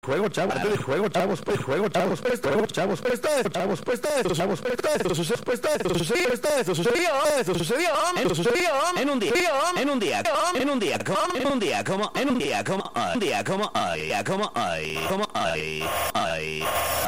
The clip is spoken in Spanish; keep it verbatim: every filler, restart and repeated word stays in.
Juego, chavos, parte del juego, chavos, pues, juego, chavos, pues, juego, chavos, pues, esto, chavos, pues, esto, chavos, pues, esto sucedió, pues, esto sucedió, esto sucedió, esto sucedió, esto sucedió, en un día, en un día, en un día, como, en un día, como, en un día, como, un día, como, ay, como, ay, como, ay, ay.